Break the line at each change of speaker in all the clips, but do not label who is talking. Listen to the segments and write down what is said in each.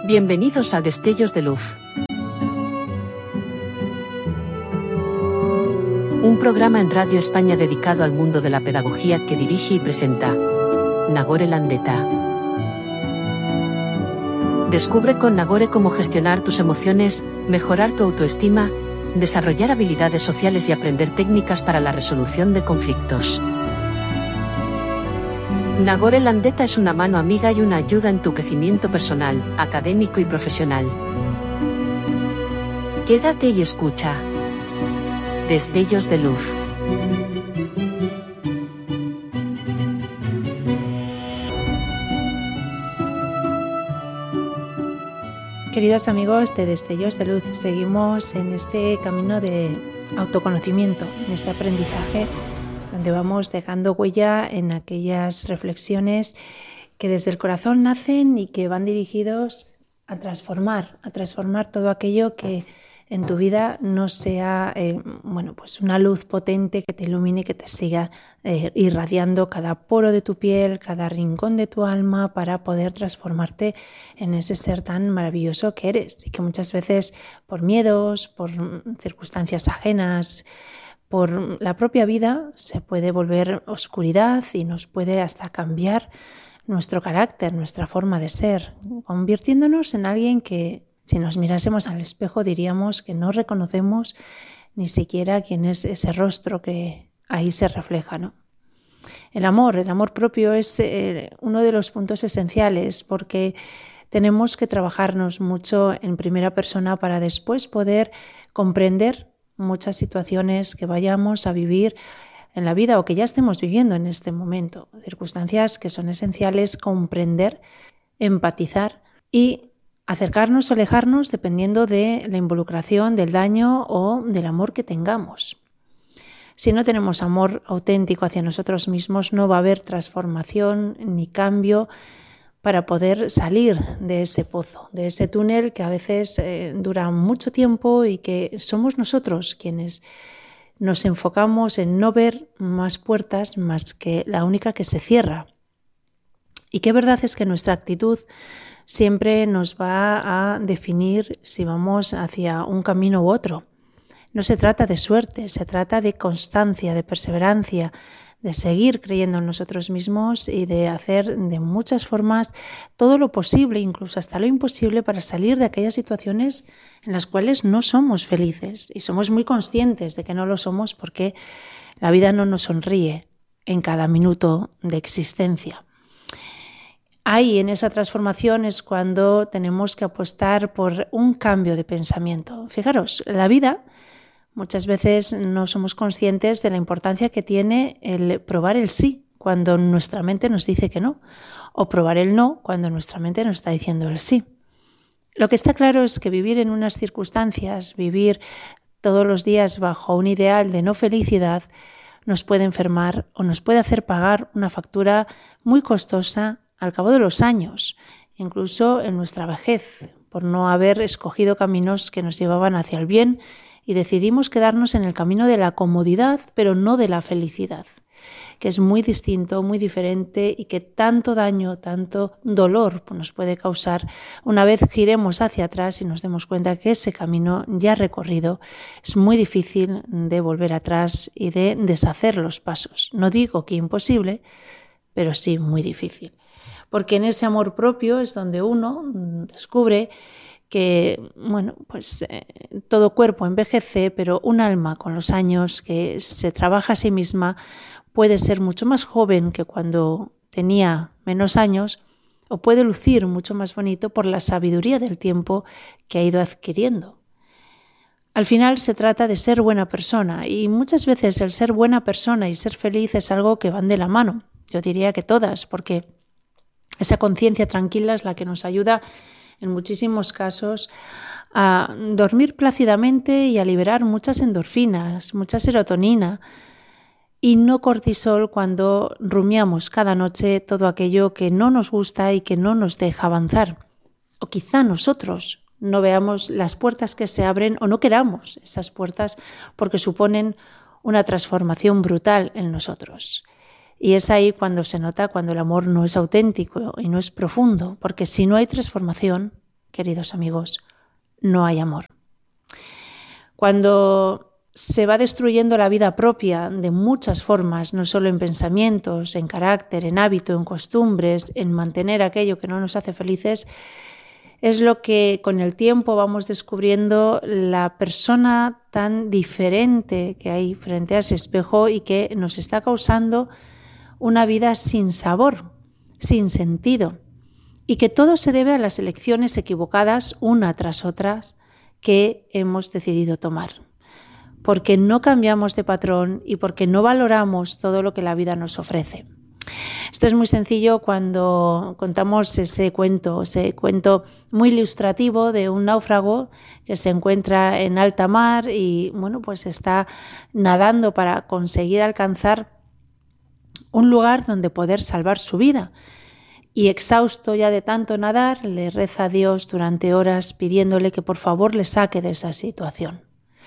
Bienvenidos a Destellos de Luz. Un programa en Radio España dedicado al mundo de la pedagogía que dirige y presenta Nagore Landeta. Descubre con Nagore cómo gestionar tus emociones, mejorar tu autoestima, desarrollar habilidades sociales y aprender técnicas para la resolución de conflictos. Nagore Landeta es una mano amiga y una ayuda en tu crecimiento personal, académico y profesional. Quédate y escucha. Destellos de Luz.
Queridos amigos de Destellos de Luz, seguimos en este camino de autoconocimiento, en este aprendizaje donde vamos dejando huella en aquellas reflexiones que desde el corazón nacen y que van dirigidos a transformar todo aquello que en tu vida no sea pues una luz potente que te ilumine, que te siga irradiando cada poro de tu piel, cada rincón de tu alma para poder transformarte en ese ser tan maravilloso que eres y que muchas veces por miedos, por circunstancias ajenas, por la propia vida se puede volver oscuridad y nos puede hasta cambiar nuestro carácter, nuestra forma de ser, convirtiéndonos en alguien que si nos mirásemos al espejo diríamos que no reconocemos ni siquiera quién es ese rostro que ahí se refleja, ¿no? El amor propio es uno de los puntos esenciales porque tenemos que trabajarnos mucho en primera persona para después poder comprender muchas situaciones que vayamos a vivir en la vida o que ya estemos viviendo en este momento, circunstancias que son esenciales comprender, empatizar y acercarnos o alejarnos dependiendo de la involucración, del daño o del amor que tengamos. Si no tenemos amor auténtico hacia nosotros mismos, no va a haber transformación ni cambio para poder salir de ese pozo, de ese túnel que a veces dura mucho tiempo y que somos nosotros quienes nos enfocamos en no ver más puertas más que la única que se cierra. Y qué verdad es que nuestra actitud siempre nos va a definir si vamos hacia un camino u otro. No se trata de suerte, se trata de constancia, de perseverancia, de seguir creyendo en nosotros mismos y de hacer de muchas formas todo lo posible, incluso hasta lo imposible, para salir de aquellas situaciones en las cuales no somos felices y somos muy conscientes de que no lo somos porque la vida no nos sonríe en cada minuto de existencia. Ahí en esa transformación es cuando tenemos que apostar por un cambio de pensamiento. Fijaros, la vida muchas veces no somos conscientes de la importancia que tiene el probar el sí cuando nuestra mente nos dice que no, o probar el no cuando nuestra mente nos está diciendo el sí. Lo que está claro es que vivir en unas circunstancias, vivir todos los días bajo un ideal de no felicidad, nos puede enfermar o nos puede hacer pagar una factura muy costosa al cabo de los años, incluso en nuestra vejez, por no haber escogido caminos que nos llevaban hacia el bien y decidimos quedarnos en el camino de la comodidad, pero no de la felicidad, que es muy distinto, muy diferente y que tanto daño, tanto dolor nos puede causar una vez giremos hacia atrás y nos demos cuenta que ese camino ya recorrido es muy difícil de volver atrás y de deshacer los pasos. No digo que imposible, pero sí muy difícil. Porque en ese amor propio es donde uno descubre que todo cuerpo envejece, pero un alma con los años que se trabaja a sí misma puede ser mucho más joven que cuando tenía menos años o puede lucir mucho más bonito por la sabiduría del tiempo que ha ido adquiriendo. Al final se trata de ser buena persona y muchas veces el ser buena persona y ser feliz es algo que van de la mano. Yo diría que todas, porque esa conciencia tranquila es la que nos ayuda en muchísimos casos a dormir plácidamente y a liberar muchas endorfinas, mucha serotonina y no cortisol cuando rumiamos cada noche todo aquello que no nos gusta y que no nos deja avanzar. O quizá nosotros no veamos las puertas que se abren o no queramos esas puertas porque suponen una transformación brutal en nosotros. Y es ahí cuando se nota cuando el amor no es auténtico y no es profundo, porque si no hay transformación, queridos amigos, no hay amor. Cuando se va destruyendo la vida propia de muchas formas, no solo en pensamientos, en carácter, en hábito, en costumbres, en mantener aquello que no nos hace felices, es lo que con el tiempo vamos descubriendo la persona tan diferente que hay frente a ese espejo y que nos está causando una vida sin sabor, sin sentido, y que todo se debe a las elecciones equivocadas una tras otras que hemos decidido tomar. Porque no cambiamos de patrón y porque no valoramos todo lo que la vida nos ofrece. Esto es muy sencillo cuando contamos ese cuento muy ilustrativo de un náufrago que se encuentra en alta mar y pues está nadando para conseguir alcanzar un lugar donde poder salvar su vida. Y exhausto ya de tanto nadar, le reza a Dios durante horas pidiéndole que por favor le saque de esa situación.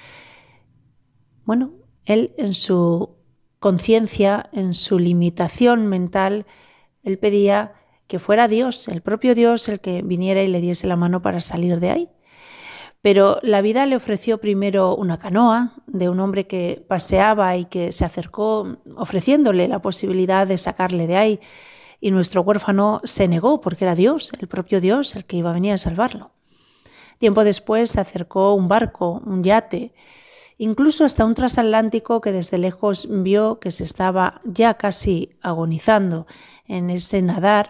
Él en su conciencia, en su limitación mental, él pedía que fuera Dios, el propio Dios, el que viniera y le diese la mano para salir de ahí. Pero la vida le ofreció primero una canoa de un hombre que paseaba y que se acercó ofreciéndole la posibilidad de sacarle de ahí. Y nuestro huérfano se negó porque era Dios, el propio Dios, el que iba a venir a salvarlo. Tiempo después se acercó un barco, un yate, incluso hasta un transatlántico que desde lejos vio que se estaba ya casi agonizando en ese nadar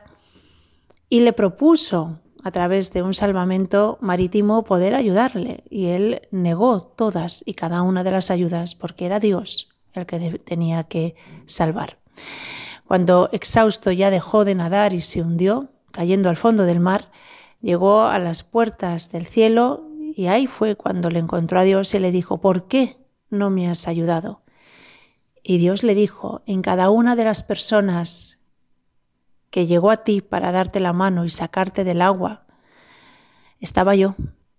y le propuso a través de un salvamento marítimo poder ayudarle, y él negó todas y cada una de las ayudas porque era Dios el que tenía que salvar. Cuando exhausto ya dejó de nadar y se hundió, cayendo al fondo del mar, llegó a las puertas del cielo y ahí fue cuando le encontró a Dios y le dijo: ¿por qué no me has ayudado? Y Dios le dijo: en cada una de las personas que llegó a ti para darte la mano y sacarte del agua, estaba yo.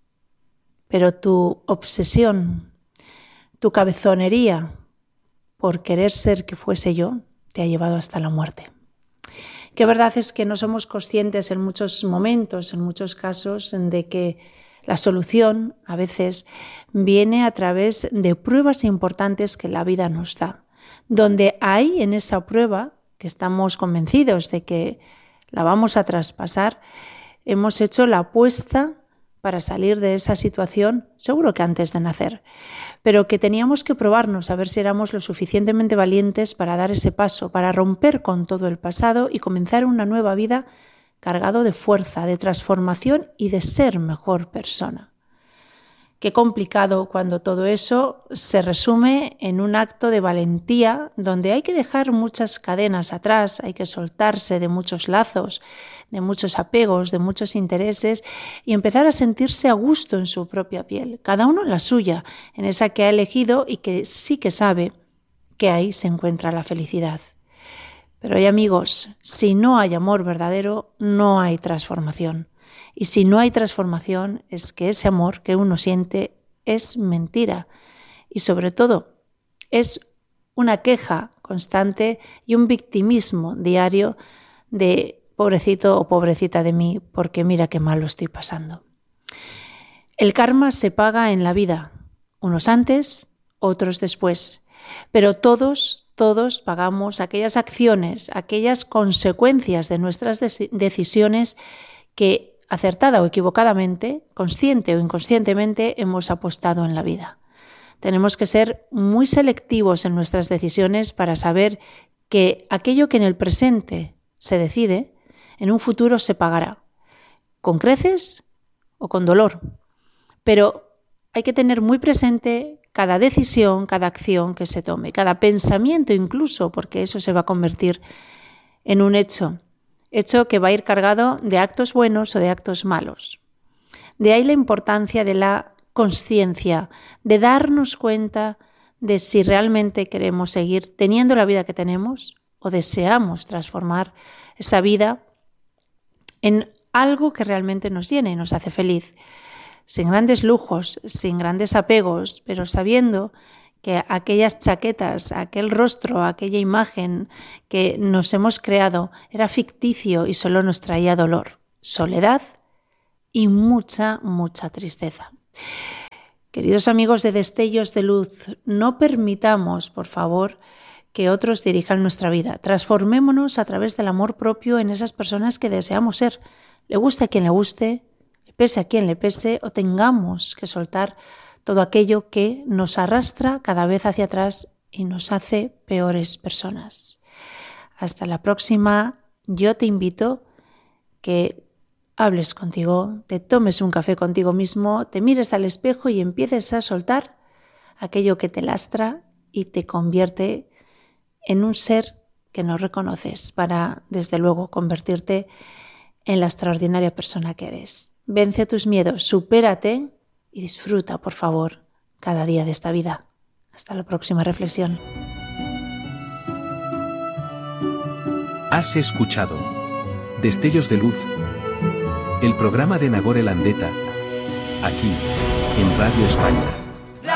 Pero tu obsesión, tu cabezonería por querer ser que fuese yo, te ha llevado hasta la muerte. Que verdad es que no somos conscientes en muchos momentos, en muchos casos, de que la solución a veces viene a través de pruebas importantes que la vida nos da, donde hay en esa prueba, que estamos convencidos de que la vamos a traspasar, hemos hecho la apuesta para salir de esa situación, seguro que antes de nacer, pero que teníamos que probarnos a ver si éramos lo suficientemente valientes para dar ese paso, para romper con todo el pasado y comenzar una nueva vida cargado de fuerza, de transformación y de ser mejor persona. Qué complicado cuando todo eso se resume en un acto de valentía donde hay que dejar muchas cadenas atrás, hay que soltarse de muchos lazos, de muchos apegos, de muchos intereses y empezar a sentirse a gusto en su propia piel, cada uno en la suya, en esa que ha elegido y que sí que sabe que ahí se encuentra la felicidad. Pero amigos, si no hay amor verdadero, no hay transformación. Y si no hay transformación, es que ese amor que uno siente es mentira. Y sobre todo, es una queja constante y un victimismo diario de pobrecito o pobrecita de mí, porque mira qué mal lo estoy pasando. El karma se paga en la vida, unos antes, otros después. Pero todos pagamos aquellas acciones, aquellas consecuencias de nuestras decisiones que acertada o equivocadamente, consciente o inconscientemente, hemos apostado en la vida. Tenemos que ser muy selectivos en nuestras decisiones para saber que aquello que en el presente se decide, en un futuro se pagará, con creces o con dolor. Pero hay que tener muy presente cada decisión, cada acción que se tome, cada pensamiento incluso, porque eso se va a convertir en un hecho que va a ir cargado de actos buenos o de actos malos. De ahí la importancia de la consciencia, de darnos cuenta de si realmente queremos seguir teniendo la vida que tenemos o deseamos transformar esa vida en algo que realmente nos llene y nos hace feliz, sin grandes lujos, sin grandes apegos, pero sabiendo que aquellas chaquetas, aquel rostro, aquella imagen que nos hemos creado era ficticio y solo nos traía dolor, soledad y mucha, mucha tristeza. Queridos amigos de Destellos de Luz, no permitamos, por favor, que otros dirijan nuestra vida. Transformémonos a través del amor propio en esas personas que deseamos ser. Le guste a quien le guste, le pese a quien le pese, o tengamos que soltar todo aquello que nos arrastra cada vez hacia atrás y nos hace peores personas. Hasta la próxima. Yo te invito que hables contigo, te tomes un café contigo mismo, te mires al espejo y empieces a soltar aquello que te lastra y te convierte en un ser que no reconoces para, desde luego, convertirte en la extraordinaria persona que eres. Vence tus miedos, supérate y disfruta, por favor, cada día de esta vida. Hasta la próxima reflexión.
Has escuchado Destellos de Luz, el programa de Nagore Landeta, aquí, en Radio España.